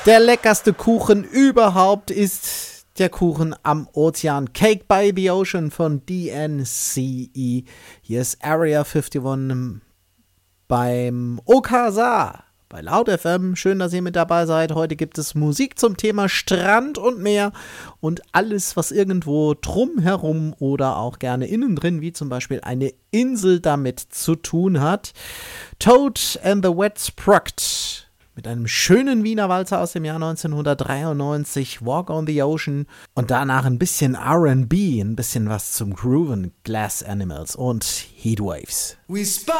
Der leckerste Kuchen überhaupt ist der Kuchen am Ozean. Cake by the Ocean von DNCE. Hier ist Area 51 beim OKSA. Bei Laut FM, schön, dass ihr mit dabei seid. Heute gibt es Musik zum Thema Strand und Meer und alles, was irgendwo drumherum oder auch gerne innen drin, wie zum Beispiel eine Insel, damit zu tun hat. Toad and the Wet Sprocket mit einem schönen Wiener Walzer aus dem Jahr 1993, Walk on the Ocean und danach ein bisschen R&B, ein bisschen was zum Grooven, Glass Animals und Heatwaves.